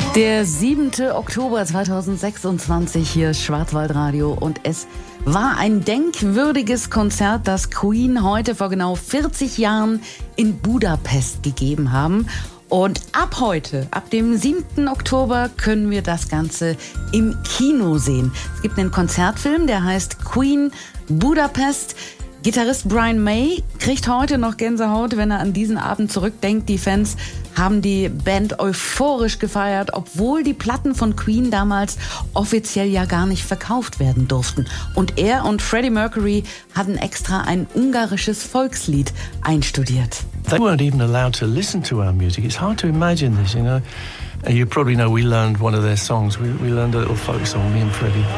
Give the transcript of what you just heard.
Der 7. Oktober 2026 hier Schwarzwaldradio und es war ein denkwürdiges Konzert, das Queen heute vor genau 40 Jahren in Budapest gegeben haben. Und ab heute, ab dem 7. Oktober, können wir das Ganze im Kino sehen. Es gibt einen Konzertfilm, der heißt Queen Budapest. Gitarrist Brian May kriegt heute noch Gänsehaut, wenn er an diesen Abend zurückdenkt. Die Fans haben die Band euphorisch gefeiert, obwohl die Platten von Queen damals offiziell ja gar nicht verkauft werden durften. Und er und Freddie Mercury hatten extra ein ungarisches Volkslied einstudiert. They weren't even allowed to listen to our music. It's hard to imagine this, you know. You probably know we learned one of their songs. We learned a little folk song, me and Freddie.